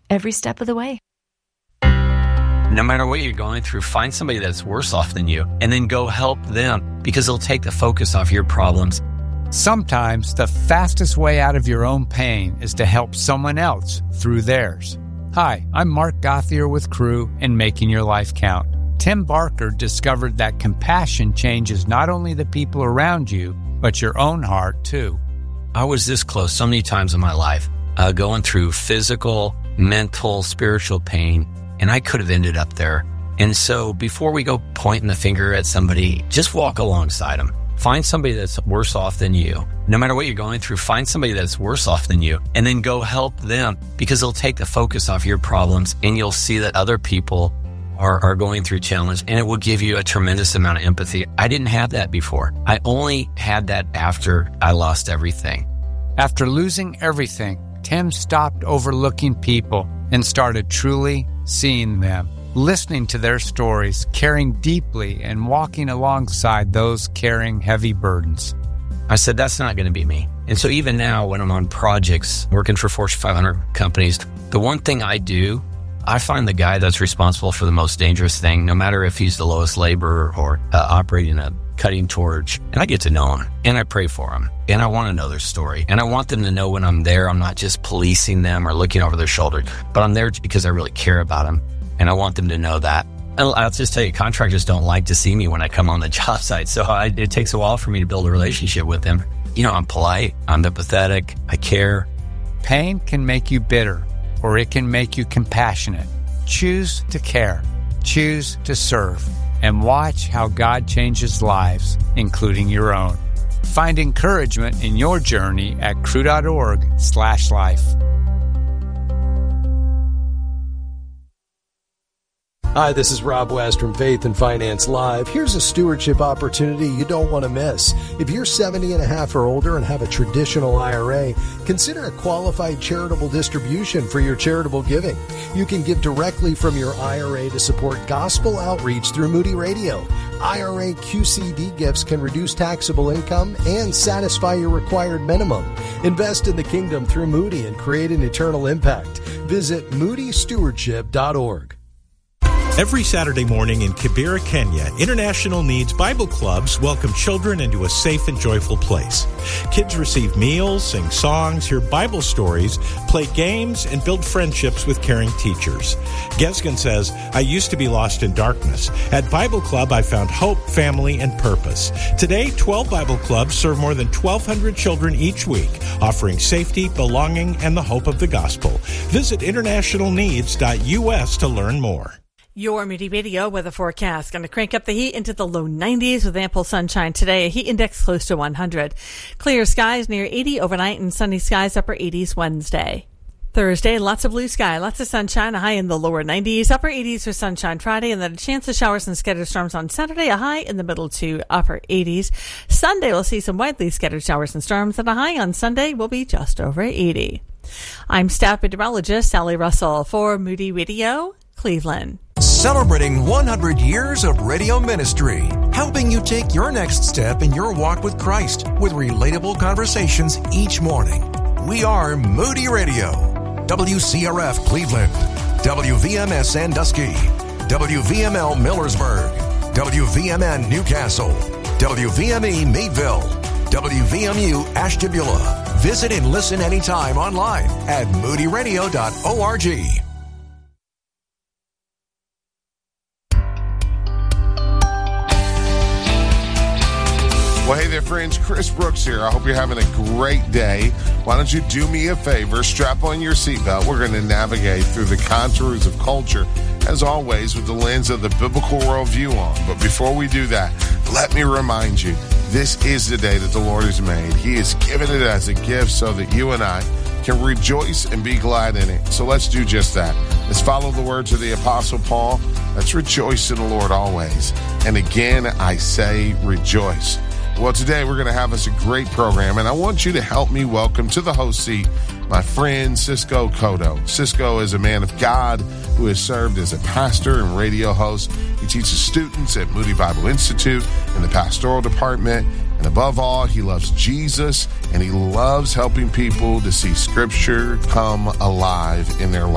every step of the way. No matter what you're going through, find somebody that's worse off than you and then go help them, because it'll take the focus off your problems. Sometimes the fastest way out of your own pain is to help someone else through theirs. Hi, I'm Mark Gothier with Crew and Making Your Life Count. Tim Barker discovered that compassion changes not only the people around you, but your own heart too. I was this close so many times in my life, going through physical, mental, spiritual pain, and I could have ended up there. And so before we go pointing the finger at somebody, just walk alongside them. Find somebody that's worse off than you. No matter what you're going through, find somebody that's worse off than you and then go help them, because it'll take the focus off your problems and you'll see that other people are going through challenge, and it will give you a tremendous amount of empathy. I didn't have that before. I only had that after I lost everything. After losing everything, Tim stopped overlooking people and started truly seeing them, listening to their stories, caring deeply, and walking alongside those carrying heavy burdens. I said, that's not going to be me. And so even now, when I'm on projects, working for Fortune 500 companies, the one thing I do, I find the guy that's responsible for the most dangerous thing, no matter if he's the lowest laborer or operating a cutting torch, and I get to know him, and I pray for him, and I want to know their story, and I want them to know when I'm there, I'm not just policing them or looking over their shoulder, but I'm there because I really care about them, and I want them to know that. And I'll just tell you, contractors don't like to see me when I come on the job site, so it takes a while for me to build a relationship with them. You know, I'm polite, I'm empathetic, I care. Pain can make you bitter, or it can make you compassionate. Choose to care. Choose to serve. And watch how God changes lives, including your own. Find encouragement in your journey at crew.org/life. Hi, this is Rob West from Faith and Finance Live. Here's a stewardship opportunity you don't want to miss. If you're 70 and a half or older and have a traditional IRA, consider a qualified charitable distribution for your charitable giving. You can give directly from your IRA to support gospel outreach through Moody Radio. IRA QCD gifts can reduce taxable income and satisfy your required minimum. Invest in the kingdom through Moody and create an eternal impact. Visit moodystewardship.org. Every Saturday morning in Kibera, Kenya, International Needs Bible Clubs welcome children into a safe and joyful place. Kids receive meals, sing songs, hear Bible stories, play games, and build friendships with caring teachers. Gesgen says, I used to be lost in darkness. At Bible Club, I found hope, family, and purpose. Today, 12 Bible Clubs serve more than 1,200 children each week, offering safety, belonging, and the hope of the gospel. Visit internationalneeds.us to learn more. Your Moody Radio weather forecast. Going to crank up the heat into the low 90s with ample sunshine today. A heat index close to 100. Clear skies near 80 overnight and sunny skies upper 80s Wednesday. Thursday, lots of blue sky, lots of sunshine, a high in the lower 90s, upper 80s with sunshine Friday, and then a chance of showers and scattered storms on Saturday, a high in the middle to upper 80s. Sunday, we'll see some widely scattered showers and storms, and a high on Sunday will be just over 80. I'm staff meteorologist Sally Russell for Moody Radio, Cleveland. Celebrating 100 years of radio ministry, helping you take your next step in your walk with Christ with relatable conversations each morning. We are Moody Radio, WCRF Cleveland, WVMS Sandusky, WVML Millersburg, WVMN Newcastle, WVME Meadville, WVMU Ashtabula. Visit and listen anytime online at moodyradio.org. Well, hey there, friends. Chris Brooks here. I hope you're having a great day. Why don't you do me a favor? Strap on your seatbelt. We're going to navigate through the contours of culture, as always, with the lens of the biblical worldview on. But before we do that, let me remind you, this is the day that the Lord has made. He has given it as a gift so that you and I can rejoice and be glad in it. So let's do just that. Let's follow the words of the Apostle Paul. Let's rejoice in the Lord always. And again, I say rejoice. Well, today we're going to have us a great program, and I want you to help me welcome to the host seat my friend Cisco Cotto. Cisco is a man of God who has served as a pastor and radio host. He teaches students at Moody Bible Institute in the pastoral department, and above all, he loves Jesus, and he loves helping people to see Scripture come alive in their life.